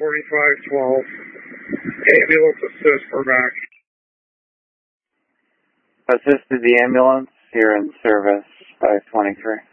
4512. Ambulance assist, we're back. Assisted the ambulance, you're in service 523.